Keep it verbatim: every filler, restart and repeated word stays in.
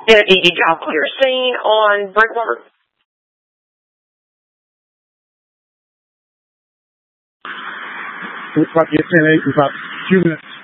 Yeah, did y'all clear scene on Breakwater? We're about to get ten eight in about a few minutes.